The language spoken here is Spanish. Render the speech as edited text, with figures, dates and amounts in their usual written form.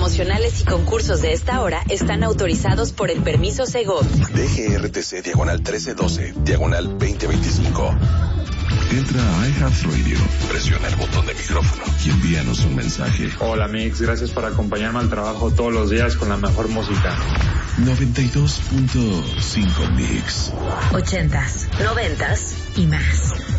promocionales y concursos de esta hora están autorizados por el permiso Segov. DGRTC /1312, /2025. Entra a iHeartRadio, presiona el botón de micrófono y envíanos un mensaje. Hola Mix, gracias por acompañarme al trabajo todos los días con la mejor música. 92.5 Mix. 80s, 90s y más.